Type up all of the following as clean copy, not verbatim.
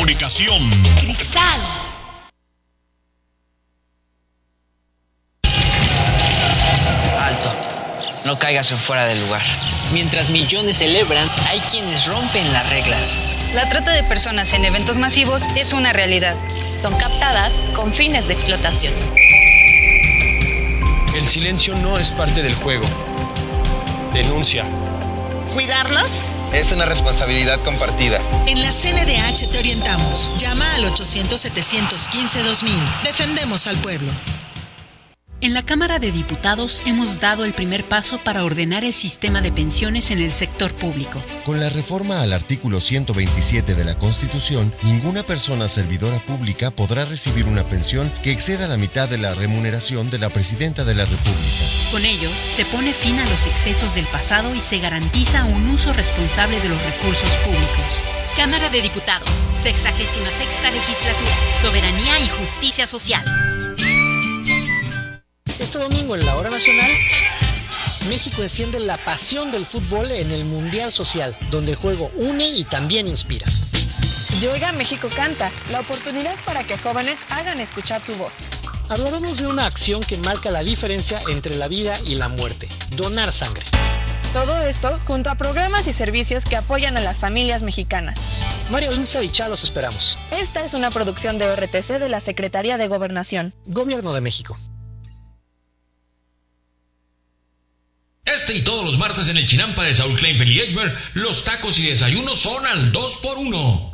comunicación. Cristal. Alto. No caigas en fuera del lugar. Mientras millones celebran, hay quienes rompen las reglas. La trata de personas en eventos masivos es una realidad. Son captadas con fines de explotación. El silencio no es parte del juego. Denuncia. ¿Cuidarnos? Es una responsabilidad compartida. En la CNDH te orientamos. Llama al 800-715-2000. Defendemos al pueblo. En la Cámara de Diputados hemos dado el primer paso para ordenar el sistema de pensiones en el sector público. Con la reforma al artículo 127 de la Constitución, ninguna persona servidora pública podrá recibir una pensión que exceda la mitad de la remuneración de la Presidenta de la República. Con ello, se pone fin a los excesos del pasado y se garantiza un uso responsable de los recursos públicos. Cámara de Diputados, 66ª Legislatura, Soberanía y Justicia Social. Este domingo en la Hora Nacional, México enciende la pasión del fútbol en el Mundial Social, donde el juego une y también inspira. Llega México Canta, la oportunidad para que jóvenes hagan escuchar su voz. Hablaremos de una acción que marca la diferencia entre la vida y la muerte: donar sangre. Todo esto junto a programas y servicios que apoyan a las familias mexicanas. María Luisa y Chá los esperamos. Esta es una producción de RTC de la Secretaría de Gobernación. Gobierno de México. Este y todos los martes en el Chinampa de Saúl Kleinfeld y Edgemer, los tacos y desayunos son al 2x1.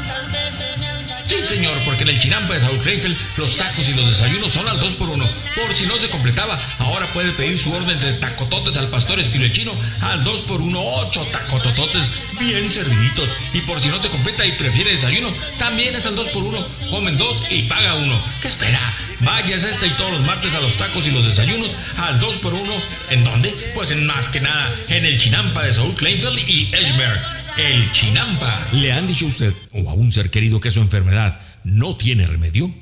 Sí, señor, porque en el Chinampa de Saúl Kleinfeld, los tacos y los desayunos son al 2x1. Por si no se completaba, ahora puede pedir su orden de tacototes al pastor estilo chino al 2x1, 8 tacotototes bien serviditos. Y por si no se completa y prefiere desayuno, también es al 2x1. Comen 2 y paga 1. ¿Qué espera? Vayas este y todos los martes a los tacos y los desayunos al 2x1. ¿En dónde? Pues en más que nada, en el Chinampa de Saúl Kleinfeld y Edgemer. El Chinampa. ¿Le han dicho a usted o a un ser querido que su enfermedad no tiene remedio?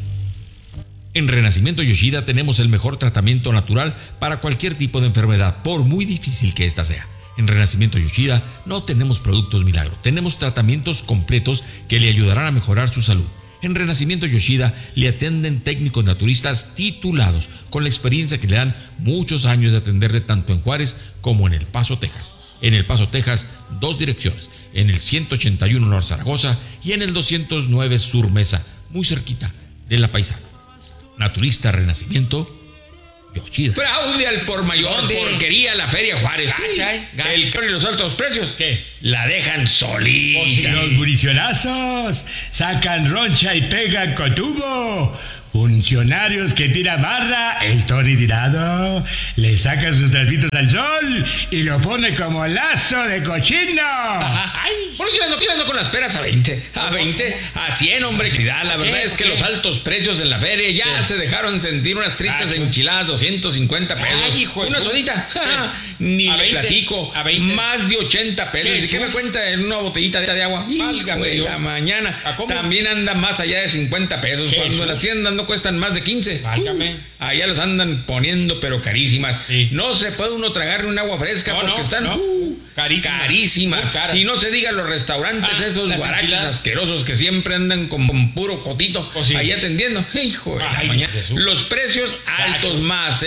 En Renacimiento Yoshida tenemos el mejor tratamiento natural para cualquier tipo de enfermedad, por muy difícil que ésta sea. En Renacimiento Yoshida no tenemos productos milagro, tenemos tratamientos completos que le ayudarán a mejorar su salud. En Renacimiento Yoshida le atienden técnicos naturistas titulados, con la experiencia que le dan muchos años de atenderle tanto en Juárez como en El Paso, Texas. En El Paso, Texas, 2 direcciones, en el 181 North Zaragoza y en el 209 Sur Mesa, muy cerquita de La Paisana. Naturista Renacimiento Yoshida. Fraude al por mayor, porquería la Feria Juárez. Gacha. El caro y los altos precios, ¿qué? La dejan solita. Si los guricionazos sacan roncha y pegan con tubo. Funcionarios que tira barra, el Tony tirado, le saca sus trapitos al sol y lo pone como lazo de cochino. Ay, ¿por qué eso con las peras a 20? A 20, a 100, hombre. La verdad es que los altos precios en la feria ya se dejaron sentir unas tristes enchiladas, 250 pesos. Ay, hijo, una sodita. Ni le platico. A 20. Más de 80 pesos. ¿Y qué me cuenta en una botellita de agua? Válgame la mañana. También anda más allá de 50 pesos. Cuando las tiendas no cuestan más de 15. Válgame. Allá los andan poniendo, pero carísimas. Sí. No se puede uno tragar un agua fresca porque están carísimas. Y no se diga los restaurantes esos guaraches asquerosos que siempre andan con puro jotito ahí atendiendo. Hijo de la mañana. Los precios altos más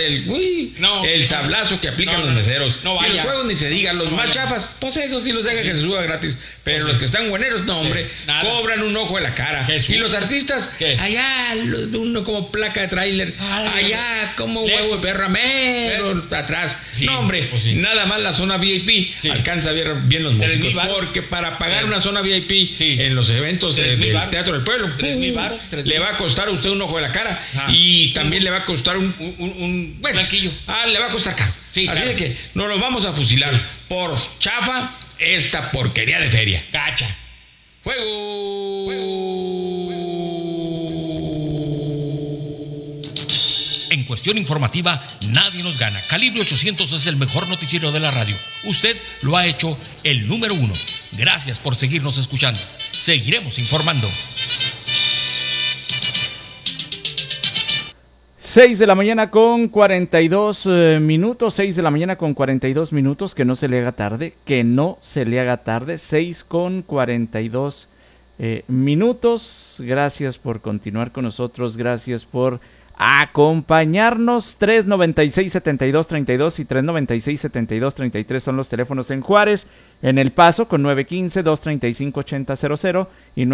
el sablazo que aplican los meseros. Y el juego ni se diga, los más chafas, pues eso sí los deja que se suba gratis. Pero los que están bueneros, no, hombre, cobran un ojo de la cara. Y los artistas, allá, uno como placa de tráiler, allá como huevo de perra, mero atrás. No, hombre, nada más la zona VIP alcanza a ver bien los músicos. Porque para pagar una zona VIP en los eventos del Teatro del Pueblo, le va a costar a usted un ojo de la cara. Y también le va a costar un blanquillo. Le va a costar caro. Así de que nos lo vamos a fusilar por chafa esta porquería de feria. Cacha. ¡Fuego! En cuestión informativa, nadie nos gana. Calibre 800 es el mejor noticiero de la radio. Usted lo ha hecho el número 1. Gracias por seguirnos escuchando. Seguiremos informando. 6 de la mañana con 42 minutos, 6 de la mañana con 42 minutos, que no se le haga tarde, 6 con 42 minutos. Gracias por continuar con nosotros, gracias por acompañarnos. 396-7232 y 396-7233 son los teléfonos en Juárez. En El Paso con 915-235-8000 y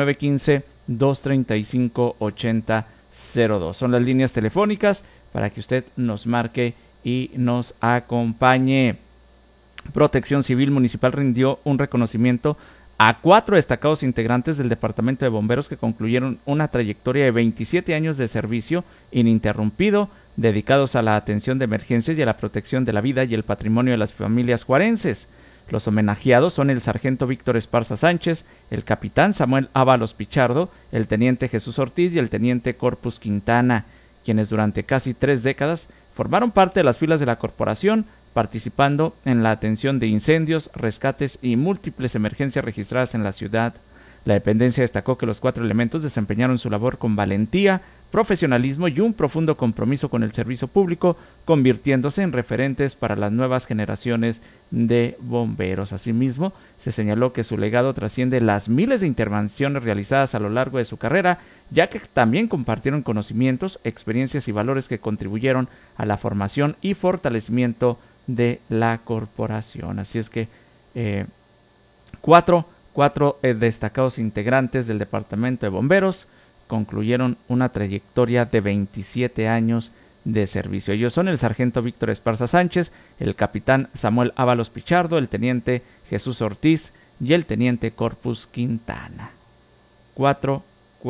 915-235-8002. Son las líneas telefónicas para que usted nos marque y nos acompañe. Protección Civil Municipal rindió un reconocimiento a 4 destacados integrantes del Departamento de Bomberos que concluyeron una trayectoria de 27 años de servicio ininterrumpido, dedicados a la atención de emergencias y a la protección de la vida y el patrimonio de las familias juarenses. Los homenajeados son el sargento Víctor Esparza Sánchez, el capitán Samuel Ábalos Pichardo, el teniente Jesús Ortiz y el teniente Corpus Quintana, quienes durante casi 3 décadas formaron parte de las filas de la corporación, participando en la atención de incendios, rescates y múltiples emergencias registradas en la ciudad. La dependencia destacó que los 4 elementos desempeñaron su labor con valentía, profesionalismo y un profundo compromiso con el servicio público, convirtiéndose en referentes para las nuevas generaciones de bomberos. Asimismo, se señaló que su legado trasciende las miles de intervenciones realizadas a lo largo de su carrera, ya que también compartieron conocimientos, experiencias y valores que contribuyeron a la formación y fortalecimiento de la corporación. Así es que cuatro destacados integrantes del Departamento de Bomberos concluyeron una trayectoria de 27 años de servicio. Ellos son el sargento Víctor Esparza Sánchez, el capitán Samuel Ábalos Pichardo, el teniente Jesús Ortiz y el teniente Corpus Quintana. Cuatro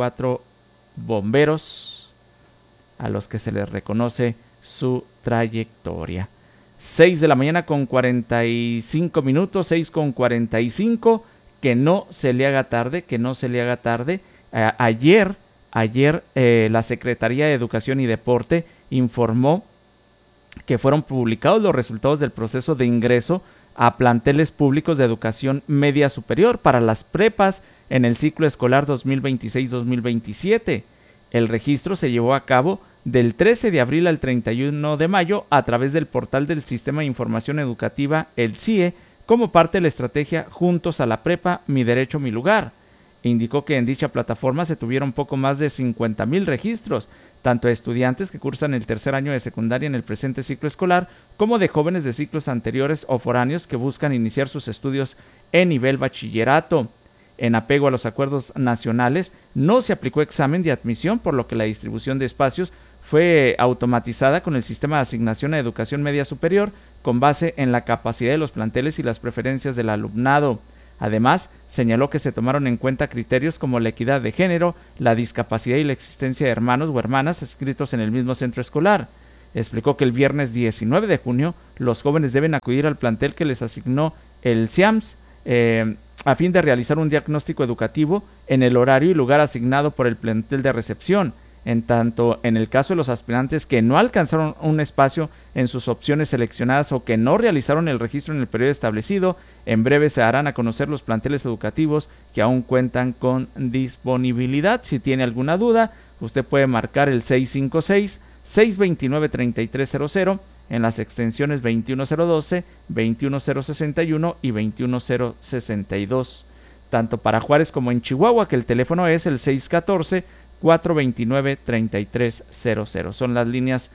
bomberos a los que se les reconoce su trayectoria. 6 de la mañana con 45 minutos, 6 con 45, que no se le haga tarde, Ayer la Secretaría de Educación y Deporte informó que fueron publicados los resultados del proceso de ingreso a planteles públicos de educación media superior para las prepas en el ciclo escolar 2026-2027. El registro se llevó a cabo del 13 de abril al 31 de mayo a través del portal del Sistema de Información Educativa, el CIE, como parte de la estrategia Juntos a la Prepa, Mi Derecho, Mi Lugar. Indicó que en dicha plataforma se tuvieron poco más de 50,000 registros, tanto de estudiantes que cursan el tercer año de secundaria en el presente ciclo escolar, como de jóvenes de ciclos anteriores o foráneos que buscan iniciar sus estudios en nivel bachillerato. En apego a los acuerdos nacionales, no se aplicó examen de admisión, por lo que la distribución de espacios fue automatizada con el sistema de asignación a educación media superior, con base en la capacidad de los planteles y las preferencias del alumnado. Además, señaló que se tomaron en cuenta criterios como la equidad de género, la discapacidad y la existencia de hermanos o hermanas inscritos en el mismo centro escolar. Explicó que el viernes 19 de junio los jóvenes deben acudir al plantel que les asignó el CIAMS a fin de realizar un diagnóstico educativo en el horario y lugar asignado por el plantel de recepción. En tanto, en el caso de los aspirantes que no alcanzaron un espacio en sus opciones seleccionadas o que no realizaron el registro en el periodo establecido, en breve se harán a conocer los planteles educativos que aún cuentan con disponibilidad. Si tiene alguna duda, usted puede marcar el 656-629-3300 en las extensiones 21012, 21061 y 21062. Tanto para Juárez como en Chihuahua, que el teléfono es el 614-429-3300. Son las líneas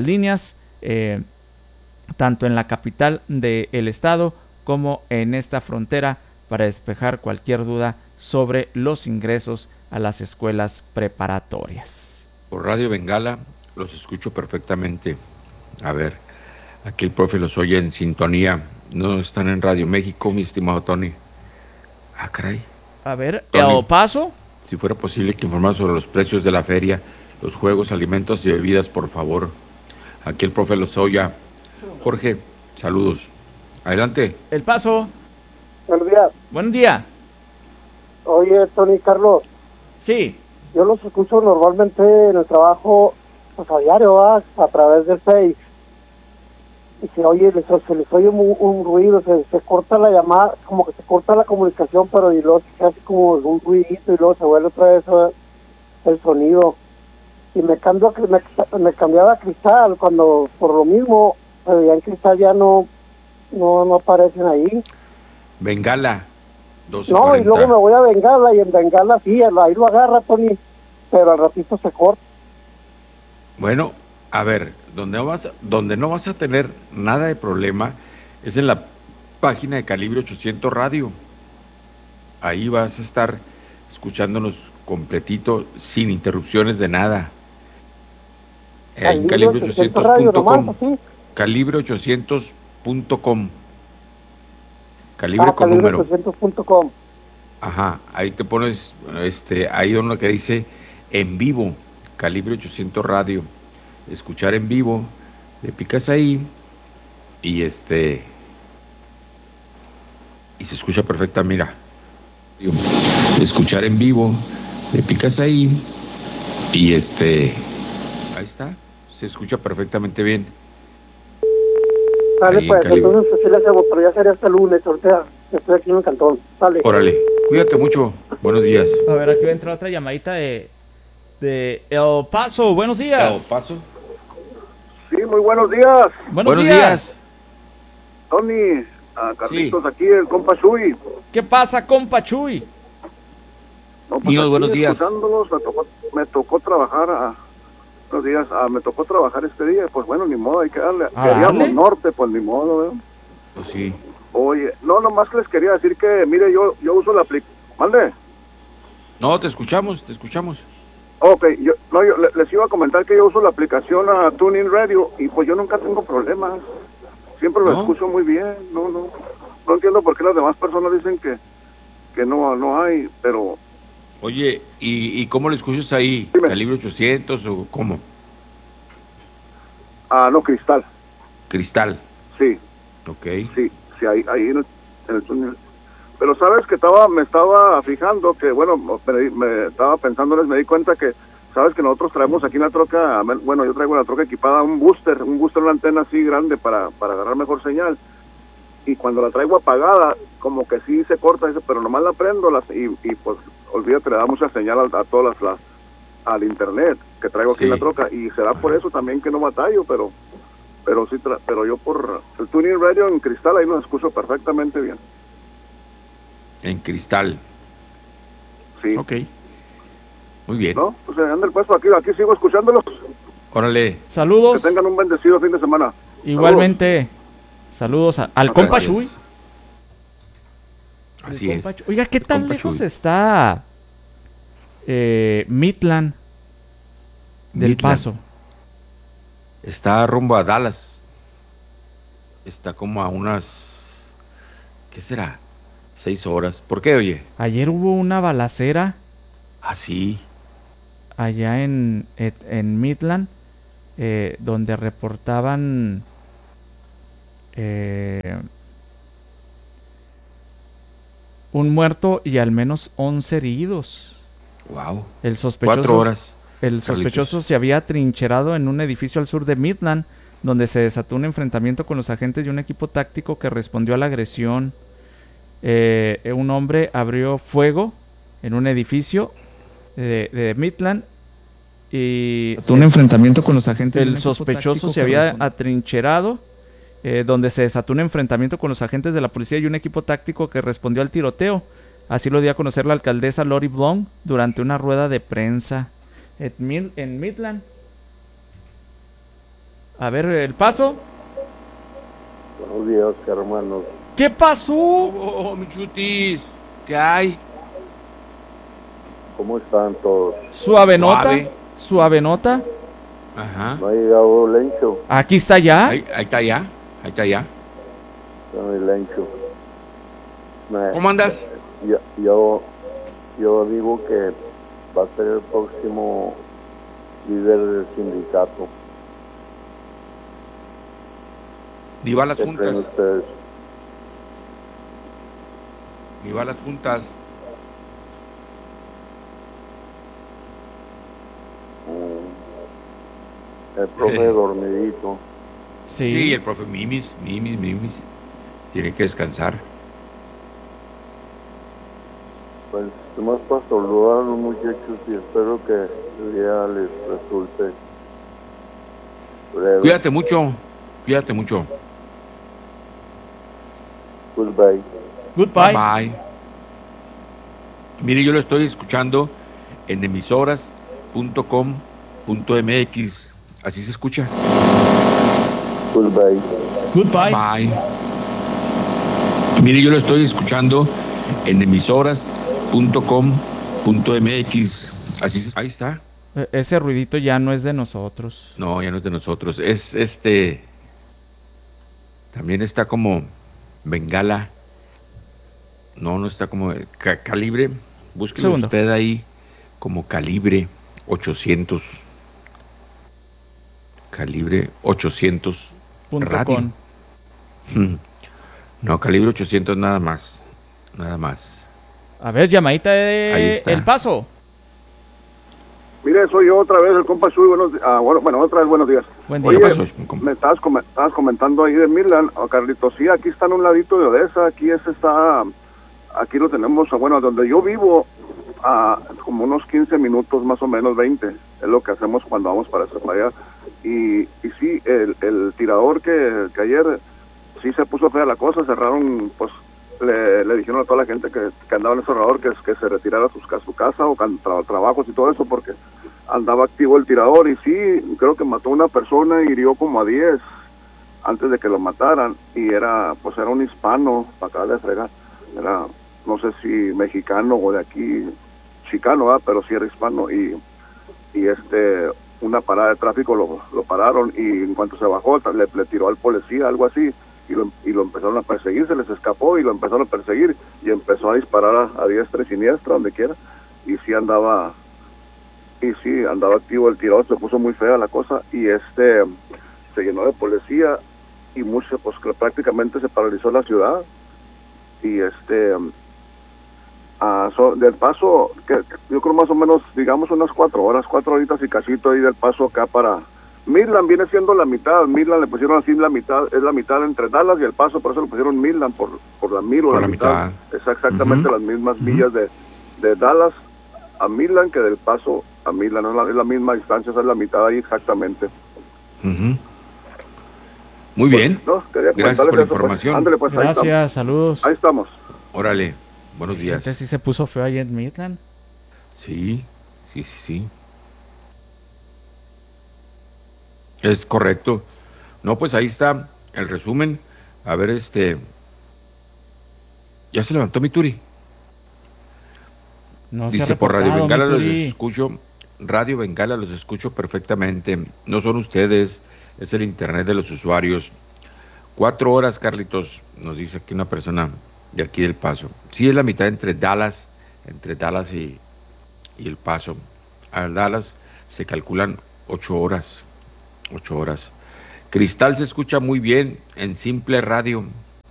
tanto en la capital del estado como en esta frontera para despejar cualquier duda sobre los ingresos a las escuelas preparatorias. Por Radio Bengala los escucho perfectamente. A ver, aquí el profe los oye en sintonía. No están en Radio México, mi estimado Tony. Ah, caray. A ver, Tony, paso. Si fuera posible que informara sobre los precios de la feria, los juegos, alimentos y bebidas, por favor. Aquí el profe Lozoya. Jorge, saludos. Adelante. El paso. Buenos días. Buen día. Oye, Tony, Carlos. Sí. Yo los escucho normalmente en el trabajo, pues a diario, a través del Face. Y se les oye un ruido, se corta la llamada, como que se corta la comunicación, pero y luego se hace como un ruidito y luego se vuelve otra vez el sonido. Y me cambiaba a Cristal cuando, por lo mismo, pero ya en Cristal ya no aparecen ahí. Bengala, No, y luego me voy a Bengala, y en Bengala sí, ahí lo agarra, Tony, pero al ratito se corta. Bueno, a ver, donde no vas a tener nada de problema es en la página de Calibre 800 Radio. Ahí vas a estar escuchándonos completito, sin interrupciones de nada. En calibre800.com. Calibre800.com. Calibre con número. Calibre800.com. Ajá, ahí te pones, ahí donde que dice en vivo, Calibre 800 Radio. Escuchar en vivo, le picas ahí y y se escucha perfecta, mira. Escuchar en vivo, le picas ahí y ahí está, se escucha perfectamente bien. Dale, pues, entonces sí le hacemos, pero ya sería hasta el lunes, ahorita estoy aquí en el cantón. Dale. Órale, cuídate mucho, buenos días. A ver, aquí va a entrar otra llamadita de El Paso, buenos días. El Paso. Sí, muy buenos días. Buenos días. Tony, Carlitos, sí. Aquí el compa Chuy. ¿Qué pasa, compa Chuy? No, pues buenos días. Me tocó trabajar buenos días, me tocó trabajar este día, pues bueno, ni modo, hay que darle. Queríamos norte, pues ni modo, ¿verdad? Pues sí. Oye, no, nomás que les quería decir que, mire, yo uso la aplicación. ¿Mande? No, te escuchamos. Ok, yo les iba a comentar que yo uso la aplicación a TuneIn Radio y pues yo nunca tengo problemas. Siempre lo escucho muy bien. No entiendo por qué las demás personas dicen que no hay, pero... Oye, ¿y cómo lo escuchas ahí? Dime. ¿Calibre 800 o cómo? No, Cristal. ¿Cristal? Sí. Ok. Sí, ahí en el túnel. Pero sabes que me estaba fijando que, bueno, me estaba pensando, me di cuenta que, sabes que nosotros traemos aquí en la troca, bueno, yo traigo en la troca equipada un booster, una antena así grande para agarrar mejor señal. Y cuando la traigo apagada, como que sí se corta, pero nomás la prendo y pues, olvídate, le da mucha señal a todas al internet que traigo aquí en la troca. Y será por eso también que no batallo, pero sí, pero yo por el TuneIn Radio en Cristal, ahí los escucho perfectamente bien. En Cristal. Sí. Ok. Muy bien. ¿No? Pues anda el paso, aquí sigo escuchándolos. Órale. Saludos. Que tengan un bendecido fin de semana. Igualmente. Saludos al compa Chuy. Así es. Oiga, ¿qué tan lejos está Midland del Paso? Está rumbo a Dallas. Está como a unas... ¿Qué será? 6 horas. ¿Por qué, oye? Ayer hubo una balacera. Ah, sí. Allá en Midland, donde reportaban un muerto y al menos 11 heridos. Wow. El sospechoso, 4 horas. El sospechoso se había atrincherado en un edificio al sur de Midland, donde se desató un enfrentamiento con los agentes y un equipo táctico que respondió a la agresión. Un hombre abrió fuego en un edificio de Midland y un enfrentamiento con los agentes. El sospechoso se había atrincherado, donde se desató un enfrentamiento con los agentes de la policía y un equipo táctico que respondió al tiroteo. Así lo dio a conocer la alcaldesa Lori Blum durante una rueda de prensa en Midland. A ver, el paso. Buenos días, hermanos. ¿Qué pasó? Oh, mi chutis, ¿qué hay? ¿Cómo están todos? Suave nota. Ajá. No ha llegado Lencho. Aquí está ya. Ahí está ya. No hay Lencho. ¿Cómo andas? Yo digo que va a ser el próximo líder del sindicato. Viva las juntas. ¿Creen ustedes? Viva las juntas. El profe dormidito. Sí, el profe Mimis. Tiene que descansar. Pues nomás para saludar a los muchachos y espero que el día les resulte breve. Cuídate mucho. Goodbye. Goodbye. Bye. Mire, yo lo estoy escuchando en emisoras.com.mx. Así se escucha. Goodbye. Bye. Mire, yo lo estoy escuchando en emisoras.com.mx. Así, ahí está. Ese ruidito ya no es de nosotros. No, ya no es de nosotros. Es también está como Bengala. No está como Calibre. Búsquelo usted ahí como Calibre 800. Calibre 800 radio. No, Calibre 800 nada más. Nada más. A ver, llamadita de El Paso. Mire, soy yo otra vez, el compa Chuy. Bueno, otra vez buenos días. Buen día. Oye, me estabas comentando ahí de Midland, Carlitos. Sí, aquí está en un ladito de Odessa. Aquí lo tenemos, bueno, donde yo vivo, como unos 15 minutos, más o menos 20. Es lo que hacemos cuando vamos para allá. Y sí, el tirador que ayer sí se puso fea la cosa. Cerraron, pues, le dijeron a toda la gente que andaba en el cerrador que se retirara a su casa o trabajos y todo eso, porque andaba activo el tirador. Y sí, creo que mató a una persona y hirió como a 10 antes de que lo mataran. Y era un hispano, para acá de fregar. Era, no sé si mexicano o de aquí, chicano, ¿verdad? Pero sí era hispano. Y una parada de tráfico lo pararon, y en cuanto se bajó le tiró al policía, algo así. Y lo empezaron a perseguir, se les escapó y lo empezaron a perseguir y empezó a disparar a diestra y siniestra, donde quiera. Y sí andaba activo el tirador. Se puso muy fea la cosa y se llenó de policía y pues prácticamente se paralizó la ciudad. Y del Paso, que yo creo más o menos, digamos unas 4 horitas y cachito ahí del Paso acá para Midland. Viene siendo la mitad. Midland le pusieron así la mitad, es la mitad entre Dallas y El Paso, por eso le pusieron Midland por la mil o la mitad. Es exactamente las mismas millas de Dallas a Midland que del Paso a Midland, no es la misma distancia, es la mitad ahí exactamente. Muy bien. Gracias por la eso, información. Pues. Ándale, pues, gracias, saludos. Ahí estamos. Órale, buenos días. ¿Este sí se puso feo ahí en Midland? Sí. Es correcto. No, pues ahí está el resumen. A ver, ya se levantó mi Turi. No dice por Radio Bengala los escucho. Radio Bengala los escucho perfectamente. No son ustedes, es el internet de los usuarios. 4 horas, Carlitos, nos dice aquí una persona de aquí del Paso. Sí, es la mitad entre Dallas y El Paso. A Dallas se calculan 8 horas. 8 horas. Cristal se escucha muy bien en Simple Radio.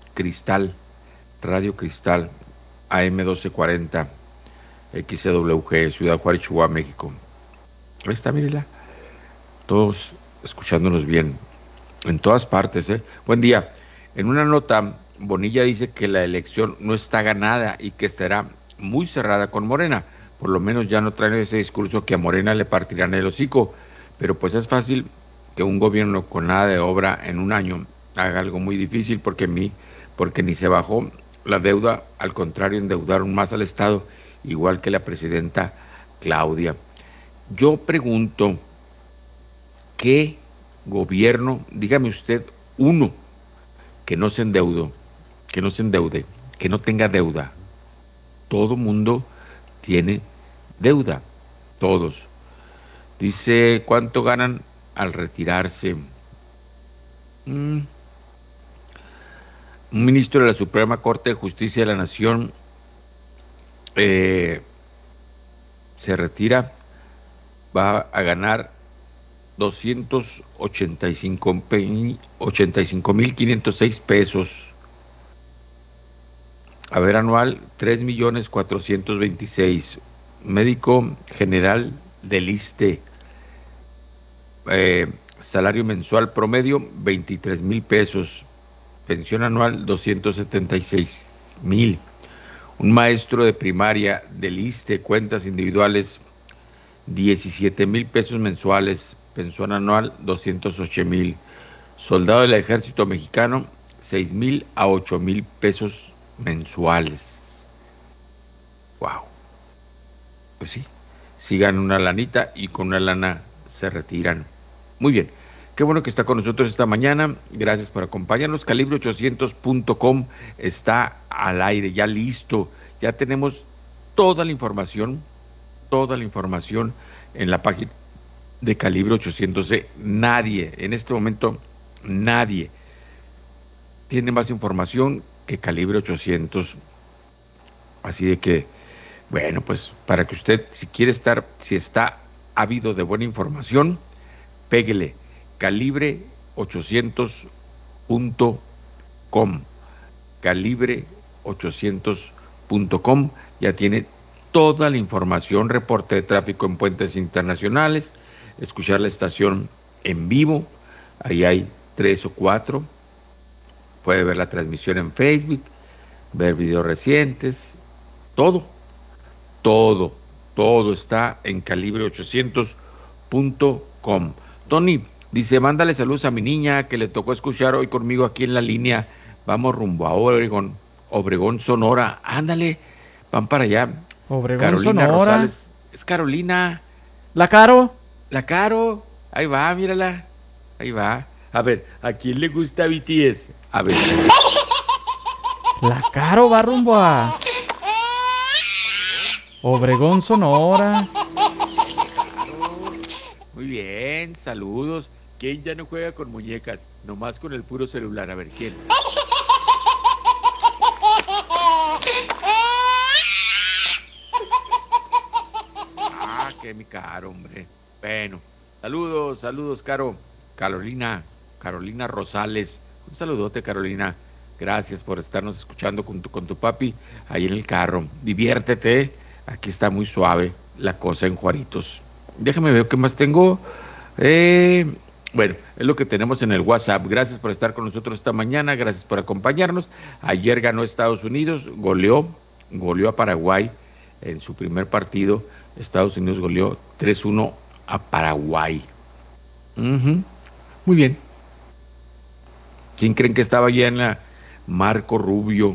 Radio Cristal, AM 1240, XCWG, Ciudad Juárez, Chihuahua, México. Ahí está, mírela. Todos escuchándonos bien. En todas partes, Buen día. En una nota, Bonilla dice que la elección no está ganada y que estará muy cerrada con Morena. Por lo menos ya no traen ese discurso que a Morena le partirán el hocico. Pero pues es fácil que un gobierno con nada de obra en un año haga algo muy difícil, porque ni se bajó la deuda, al contrario, endeudaron más al Estado, igual que la presidenta Claudia. Yo pregunto, ¿qué gobierno, dígame usted, uno que no se endeude, que no tenga deuda? Todo mundo tiene deuda, todos. Dice, ¿cuánto ganan al retirarse? Un ministro de la Suprema Corte de Justicia de la Nación se retira, va a ganar 285,506 pesos. A ver, anual, 3,426,000. Médico general del ISSSTE, salario mensual promedio 23,000 pesos, pensión anual 276,000. Un maestro de primaria del ISSSTE, cuentas individuales 17,000 pesos mensuales, pensión anual 208,000. Soldado del Ejército Mexicano 6,000 a 8,000 pesos mensuales. Wow. pues sí ganan una lanita y con una lana se retiran. Muy bien, qué bueno que está con nosotros esta mañana, gracias por acompañarnos. Calibre800.com está al aire, ya listo, ya tenemos toda la información en la página de Calibre 800. Nadie, en este momento, nadie tiene más información que Calibre 800. Así de que, bueno, pues para que usted, si está ávido de buena información, péguele Calibre800.com. Calibre800.com ya tiene toda la información, reporte de tráfico en puentes internacionales, escuchar la estación en vivo, ahí hay 3 o 4, puede ver la transmisión en Facebook, ver videos recientes, todo está en Calibre800.com. Tony dice, mándale saludos a mi niña que le tocó escuchar hoy conmigo aquí en la línea, vamos rumbo a Obregón, Sonora, ándale, van para allá. Obregón, Carolina Sonora. Rosales, es Carolina. ¿La Caro? Ahí va, mírala, ahí va. A ver, ¿a quién le gusta BTS? A ver. La Caro va rumbo a Obregón, Sonora. Muy bien, saludos. ¿Quién ya no juega con muñecas? Nomás con el puro celular, a ver, ¿quién? Que mi Caro, hombre. Bueno, saludos, Caro. Carolina Rosales. Un saludote, Carolina. Gracias por estarnos escuchando con tu papi ahí en el carro. Diviértete. Aquí está muy suave la cosa en Juaritos. Déjame ver qué más tengo. Bueno, es lo que tenemos en el WhatsApp. Gracias por estar con nosotros esta mañana. Gracias por acompañarnos. Ayer ganó Estados Unidos. Goleó a Paraguay en su primer partido. Estados Unidos goleó 3-1 a Paraguay. Muy bien. ¿Quién creen que estaba allá en la Marco Rubio?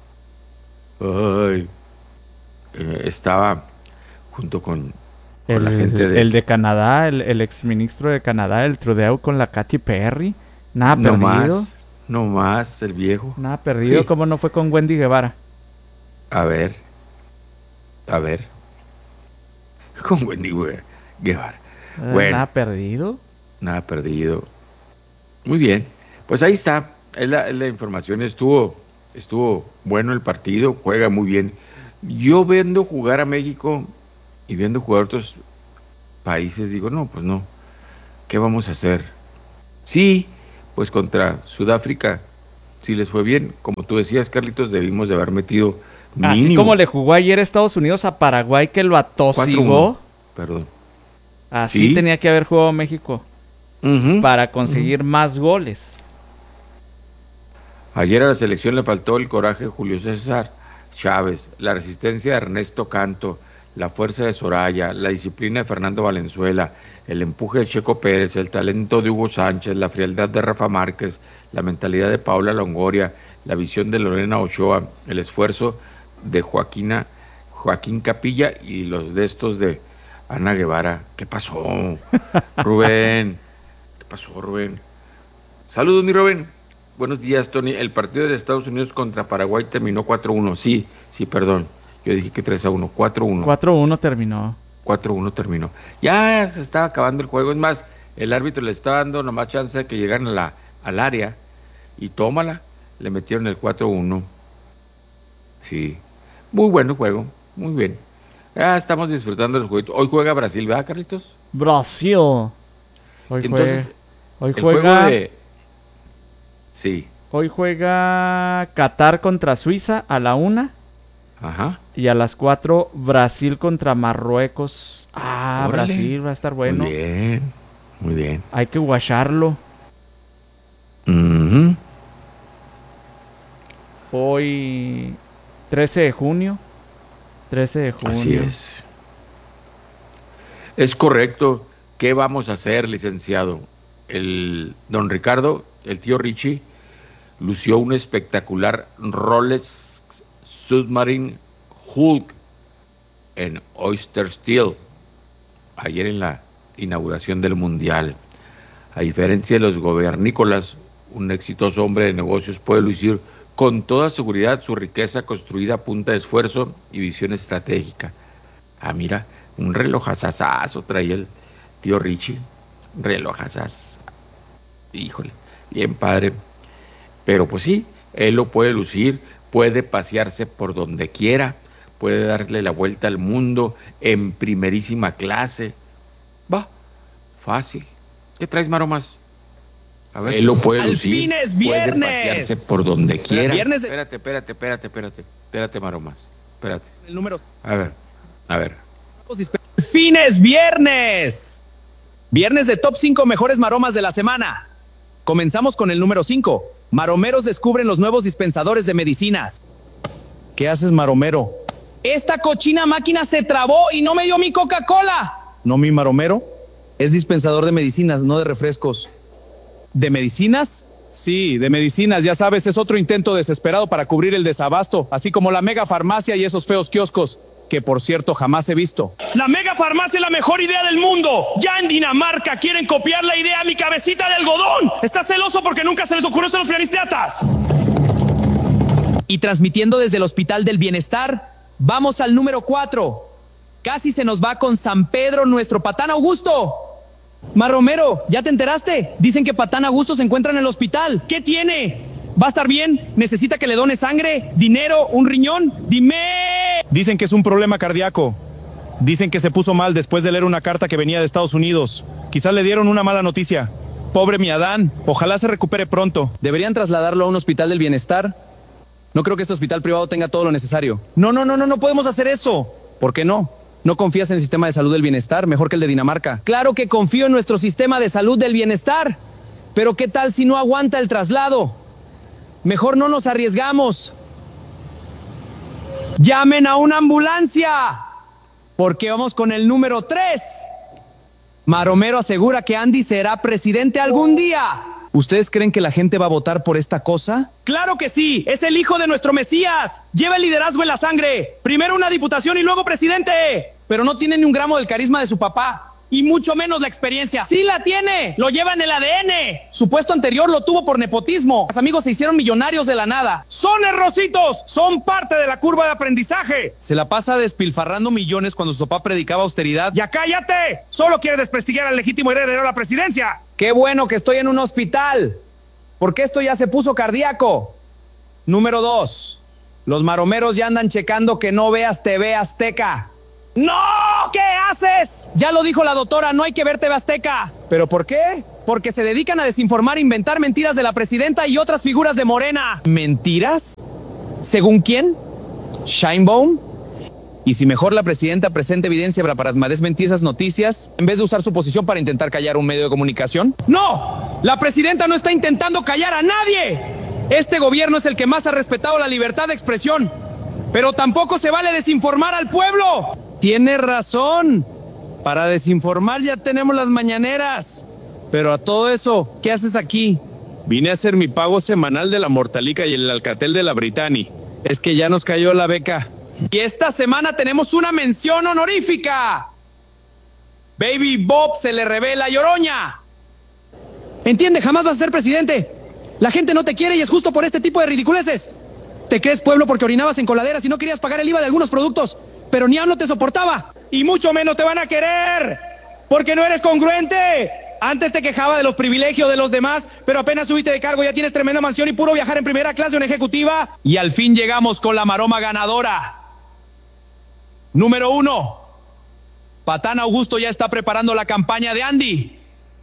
Estaba junto con la gente de... El de Canadá, el exministro de Canadá, el Trudeau con la Katy Perry. Nada perdido. No más, el viejo. Nada perdido, sí. ¿Cómo no fue con Wendy Guevara? A ver. Con Wendy Guevara. Bueno, Nada perdido. Muy bien. Pues ahí está. Es la información. Estuvo bueno el partido. Juega muy bien. Yo viendo jugar a México y viendo jugar a otros países, digo, no, pues no. ¿Qué vamos a hacer? Sí, pues contra Sudáfrica, si les fue bien. Como tú decías, Carlitos, debimos de haber metido mínimo. Así como le jugó ayer Estados Unidos a Paraguay, que lo atosigó. 4-1. Perdón. Así ¿sí? Tenía que haber jugado México para conseguir más goles. Ayer a la selección le faltó el coraje de Julio César Chávez, la resistencia de Ernesto Canto, la fuerza de Soraya, la disciplina de Fernando Valenzuela, el empuje de Checo Pérez, el talento de Hugo Sánchez, la frialdad de Rafa Márquez, la mentalidad de Paula Longoria, la visión de Lorena Ochoa, el esfuerzo de Joaquín Capilla y los de estos de Ana Guevara. ¿Qué pasó, Rubén? ¿Qué pasó, Rubén? Saludos, mi Rubén. Buenos días, Tony. El partido de Estados Unidos contra Paraguay terminó 4-1. Sí, perdón. Yo dije que 3-1. 4-1. 4-1 terminó. 4-1 terminó. Ya se estaba acabando el juego. Es más, el árbitro le estaba dando nomás chance de que llegaran al área. Y tómala. Le metieron el 4-1. Sí. Muy bueno juego. Muy bien. Ya estamos disfrutando del juego. Hoy juega Brasil, ¿verdad, Carlitos? Brasil. Hoy juega... Juego de... Sí. Hoy juega Qatar contra Suiza a la 1. Ajá. Y a las 4 Brasil contra Marruecos. Órale. Brasil va a estar bueno. Muy bien. Hay que guacharlo. Hoy 13 de junio. Así es. Es correcto. ¿Qué vamos a hacer, licenciado? El don Ricardo, el tío Richie, lució un espectacular Rolex Submarine Hulk en Oyster Steel, ayer en la inauguración del Mundial. A diferencia de los gobernícolas, un exitoso hombre de negocios puede lucir con toda seguridad su riqueza construida a punta de esfuerzo y visión estratégica. Ah, mira, un relojazazazo traía el tío Richie, relojazazo. Híjole, bien padre. Pero pues sí, él lo puede lucir, puede pasearse por donde quiera, puede darle la vuelta al mundo en primerísima clase. Va, fácil. ¿Qué traes, Maromas? A ver, él lo puede lucir, puede pasearse por donde quiera. Espérate, Maromas, espérate. El número. A ver. Fines viernes. Viernes de top 5 mejores maromas de la semana. Comenzamos con el número 5. Maromeros descubren los nuevos dispensadores de medicinas. ¿Qué haces, maromero? Esta cochina máquina se trabó y no me dio mi Coca-Cola. ¿No, mi maromero? Es dispensador de medicinas, no de refrescos. ¿De medicinas? Sí, de medicinas, ya sabes, es otro intento desesperado para cubrir el desabasto, así como la mega farmacia y esos feos kioscos, que por cierto jamás he visto. La mega farmacia es la mejor idea del mundo. Ya en Dinamarca quieren copiar la idea a mi cabecita de algodón. Está celoso porque nunca se les ocurrió a los pianisteatas. Y transmitiendo desde el Hospital del Bienestar, vamos al número 4. Casi se nos va con San Pedro nuestro Patán Augusto. Maromero, ¿ya te enteraste? Dicen que Patán Augusto se encuentra en el hospital. ¿Qué tiene? ¿Va a estar bien? ¿Necesita que le done sangre, dinero, un riñón? ¡Dime! Dicen que es un problema cardíaco. Dicen que se puso mal después de leer una carta que venía de Estados Unidos. Quizás le dieron una mala noticia. Pobre mi Adán, ojalá se recupere pronto. ¿Deberían trasladarlo a un hospital del bienestar? No creo que este hospital privado tenga todo lo necesario. No podemos hacer eso. ¿Por qué no? ¿No confías en el sistema de salud del bienestar mejor que el de Dinamarca? Claro que confío en nuestro sistema de salud del bienestar. Pero ¿qué tal si no aguanta el traslado? Mejor no nos arriesgamos. ¡Llamen a una ambulancia! Porque vamos con el número 3. Maromero asegura que Andy será presidente algún día. ¿Ustedes creen que la gente va a votar por esta cosa? ¡Claro que sí! ¡Es el hijo de nuestro Mesías! ¡Lleva el liderazgo en la sangre! Primero una diputación y luego presidente. Pero no tiene ni un gramo del carisma de su papá. Y mucho menos la experiencia. ¡Sí la tiene! ¡Lo lleva en el ADN! Su puesto anterior lo tuvo por nepotismo. Los amigos se hicieron millonarios de la nada. ¡Son errorcitos! ¡Son parte de la curva de aprendizaje! Se la pasa despilfarrando millones cuando su papá predicaba austeridad. ¡Ya cállate! Solo quiere desprestigiar al legítimo heredero de la presidencia. ¡Qué bueno que estoy en un hospital! Porque esto ya se puso cardíaco. Número 2. Los maromeros ya andan checando que no veas TV Azteca. ¡No! ¿Qué haces? Ya lo dijo la doctora, no hay que ver TV Azteca. ¿Pero por qué? Porque se dedican a desinformar e inventar mentiras de la presidenta y otras figuras de Morena. ¿Mentiras? ¿Según quién? ¿Shinebone? Y si mejor la presidenta presenta evidencia para desmentir esas noticias, en vez de usar su posición para intentar callar un medio de comunicación. ¡No! La presidenta no está intentando callar a nadie. Este gobierno es el que más ha respetado la libertad de expresión. Pero tampoco se vale desinformar al pueblo. Tiene razón. Para desinformar ya tenemos las mañaneras. Pero a todo eso, ¿qué haces aquí? Vine a hacer mi pago semanal de la Mortalica y el Alcatel de la Brittany. Es que ya nos cayó la beca. Y esta semana tenemos una mención honorífica. Baby Bob se le revela lloroña. Entiende, jamás vas a ser presidente. La gente no te quiere y es justo por este tipo de ridiculeces. Te crees pueblo porque orinabas en coladeras y no querías pagar el IVA de algunos productos. Pero ni AMLO te soportaba. Y mucho menos te van a querer. Porque no eres congruente. Antes te quejaba de los privilegios de los demás, pero apenas subiste de cargo ya tienes tremenda mansión y puro viajar en primera clase o en ejecutiva. Y al fin llegamos con la maroma ganadora. Número 1. Patán Augusto ya está preparando la campaña de Andy.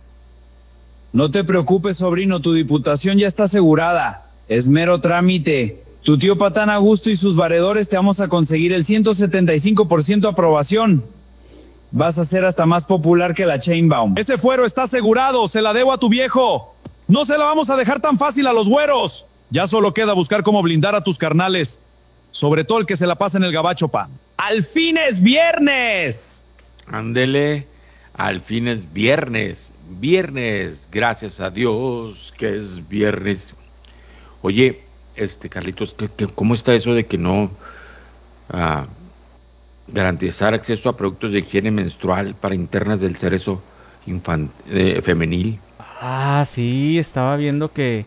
No te preocupes, sobrino, tu diputación ya está asegurada. Es mero trámite. Tu tío Patán Augusto y sus varedores te vamos a conseguir el 175% aprobación. Vas a ser hasta más popular que la Chainbaum. Ese fuero está asegurado, se la debo a tu viejo. No se la vamos a dejar tan fácil a los güeros. Ya solo queda buscar cómo blindar a tus carnales. Sobre todo el que se la pasa en el gabacho, pa. ¡Al fin es viernes! Ándele, al fin es viernes. Viernes, gracias a Dios que es viernes. Oye, Carlitos, ¿cómo está eso de que no garantizar acceso a productos de higiene menstrual para internas del cerezo femenil. Ah, sí, estaba viendo que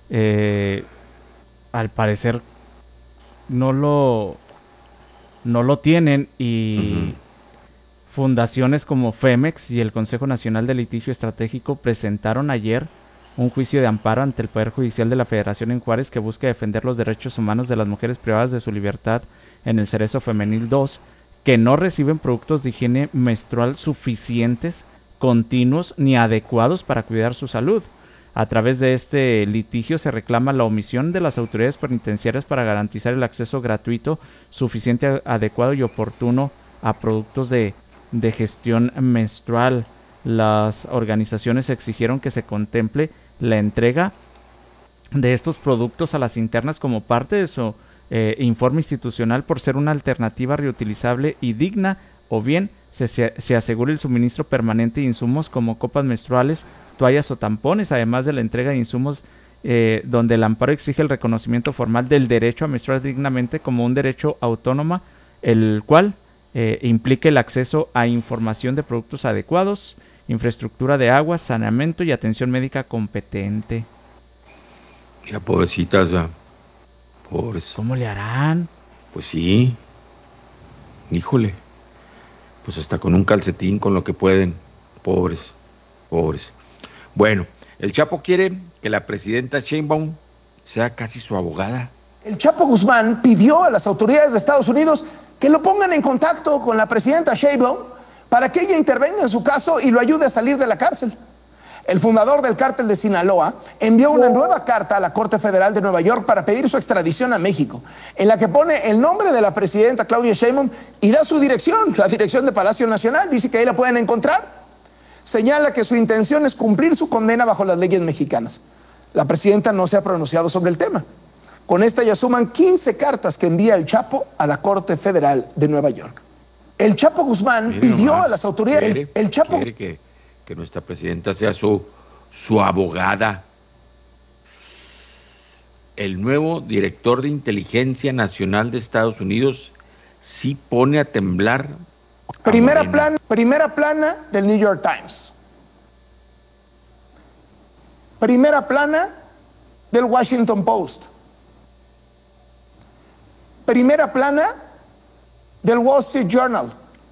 al parecer no lo tienen y fundaciones como Femex y el Consejo Nacional de Litigio Estratégico presentaron ayer un juicio de amparo ante el Poder Judicial de la Federación en Juárez que busca defender los derechos humanos de las mujeres privadas de su libertad en el Cerezo Femenil 2, que no reciben productos de higiene menstrual suficientes, continuos ni adecuados para cuidar su salud. A través de este litigio se reclama la omisión de las autoridades penitenciarias para garantizar el acceso gratuito, suficiente, adecuado y oportuno a productos de gestión menstrual. Las organizaciones exigieron que se contemple la entrega de estos productos a las internas como parte de su informe institucional por ser una alternativa reutilizable y digna, o bien se asegure el suministro permanente de insumos como copas menstruales, toallas o tampones, además de la entrega de insumos donde el amparo exige el reconocimiento formal del derecho a menstruar dignamente como un derecho autónomo, el cual implique el acceso a información de productos adecuados, infraestructura de agua, saneamiento y atención médica competente. Mira, pobrecitas, ¿verdad? Pobres. ¿Cómo le harán? Pues sí. Híjole. Pues hasta con un calcetín, con lo que pueden. Pobres. Bueno, el Chapo quiere que la presidenta Sheinbaum sea casi su abogada. El Chapo Guzmán pidió a las autoridades de Estados Unidos que lo pongan en contacto con la presidenta Sheinbaum para que ella intervenga en su caso y lo ayude a salir de la cárcel. El fundador del cártel de Sinaloa envió una nueva carta a la Corte Federal de Nueva York para pedir su extradición a México, en la que pone el nombre de la presidenta Claudia Sheinbaum y da su dirección, la dirección de Palacio Nacional, dice que ahí la pueden encontrar. Señala que su intención es cumplir su condena bajo las leyes mexicanas. La presidenta no se ha pronunciado sobre el tema. Con esta ya suman 15 cartas que envía el Chapo a la Corte Federal de Nueva York. El Chapo Guzmán pidió a las autoridades... El Chapo quiere que nuestra presidenta sea su abogada. El nuevo director de Inteligencia Nacional de Estados Unidos sí pone a temblar. Primera plana del New York Times. Primera plana del Washington Post. Primera plana del Wall Street Journal.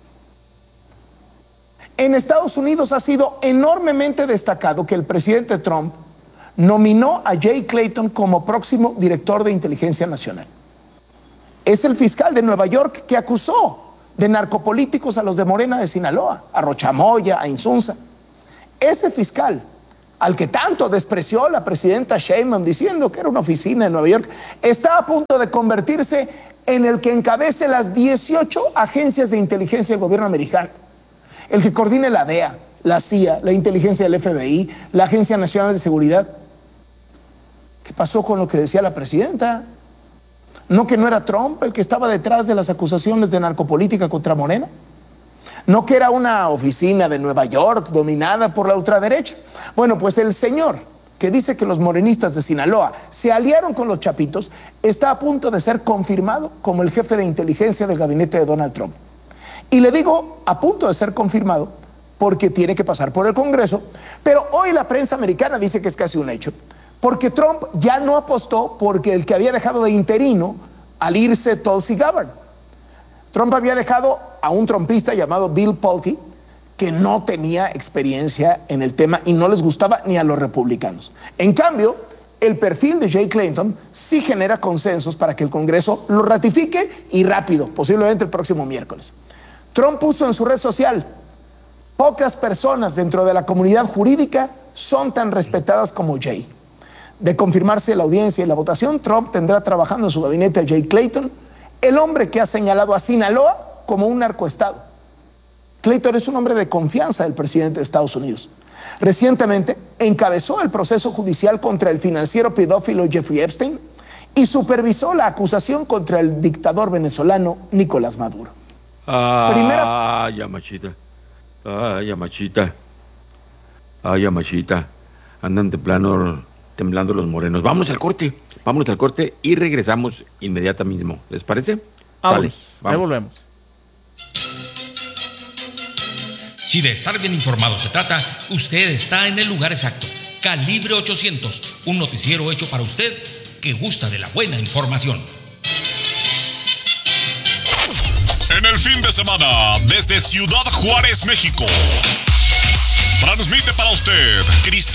En Estados Unidos ha sido enormemente destacado que el presidente Trump nominó a Jay Clayton como próximo director de Inteligencia Nacional. Es el fiscal de Nueva York que acusó de narcopolíticos a los de Morena de Sinaloa, a Rochamoya, a Insunza. Ese fiscal, al que tanto despreció la presidenta Sheinbaum diciendo que era una oficina en Nueva York, está a punto de convertirse en el que encabece las 18 agencias de inteligencia del gobierno americano. El que coordine la DEA, la CIA, la inteligencia del FBI, la Agencia Nacional de Seguridad. ¿Qué pasó con lo que decía la presidenta? ¿No que no era Trump el que estaba detrás de las acusaciones de narcopolítica contra Morena? ¿No que era una oficina de Nueva York dominada por la ultraderecha? Bueno, pues el señor que dice que los morenistas de Sinaloa se aliaron con los chapitos está a punto de ser confirmado como el jefe de inteligencia del gabinete de Donald Trump. Y le digo a punto de ser confirmado porque tiene que pasar por el Congreso, pero hoy la prensa americana dice que es casi un hecho, porque Trump ya no apostó porque el que había dejado de interino al irse Tulsi Gabbard. Trump había dejado a un trumpista llamado Bill Pulte, que no tenía experiencia en el tema y no les gustaba ni a los republicanos. En cambio, el perfil de Jay Clayton sí genera consensos para que el Congreso lo ratifique y rápido, posiblemente el próximo miércoles. Trump puso en su red social: pocas personas dentro de la comunidad jurídica son tan respetadas como Jay. De confirmarse la audiencia y la votación, Trump tendrá trabajando en su gabinete a Jay Clayton, el hombre que ha señalado a Sinaloa como un narcoestado. Clayton es un hombre de confianza del presidente de Estados Unidos. Recientemente encabezó el proceso judicial contra el financiero pedófilo Jeffrey Epstein y supervisó la acusación contra el dictador venezolano Nicolás Maduro. Yamachita. Andan temblando los morenos. Vámonos al corte y regresamos inmediatamente mismo. ¿Les parece? Vamos. Ahí volvemos. Si de estar bien informado se trata, usted está en el lugar exacto. Calibre 800, un noticiero hecho para usted que gusta de la buena información. En el fin de semana, desde Ciudad Juárez, México, transmite para usted Cristal